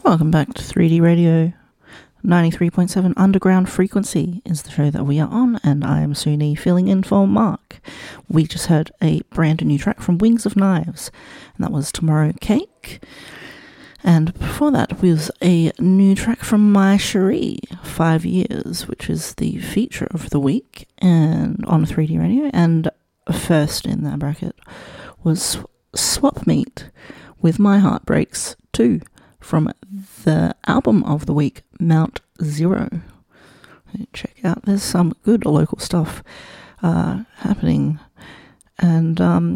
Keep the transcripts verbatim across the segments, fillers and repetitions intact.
Welcome back to three D Radio. ninety-three point seven Underground Frequency is the show that we are on, and I am Suni filling in for Mark. We just heard a brand new track from Wings of Knives, and that was Tomorrow Cake. And before that was a new track from My Cherie, Five Years, which is the feature of the week and on three D Radio. And first in that bracket was Swap Meet with My Heart Breaks two from the album of the week, Mount Zero. Check out, there's some good local stuff uh, happening. And um,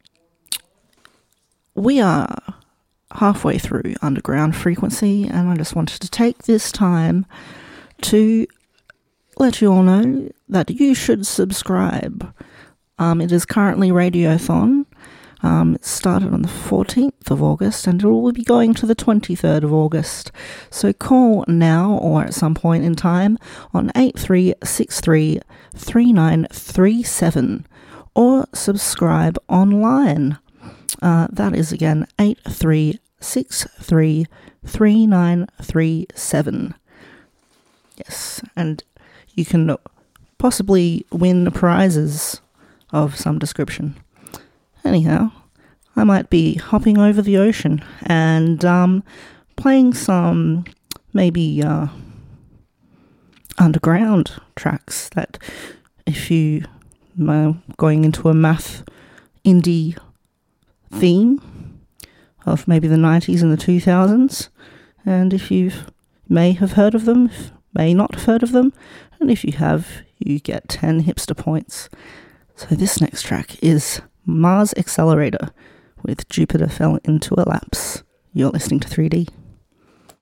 we are halfway through Underground Frequency, and I just wanted to take this time to let you all know that you should subscribe. Um, it is currently Radiothon. Um, it started on the fourteenth of August, and it will be going to the twenty-third of August. So call now or at some point in time on eight three six three, three nine three seven or subscribe online. Uh, that is again eight three six three, three nine three seven. Yes, and you can possibly win prizes of some description. Anyhow, I might be hopping over the ocean and um, playing some maybe uh, underground tracks that, if you are going into a math indie theme of maybe the nineties and the two thousands, and if you may have heard of them, may not have heard of them, and if you have, you get ten hipster points. So this next track is Mars Accelerator with Jupiter Fell into a Lapse. You're listening to three D.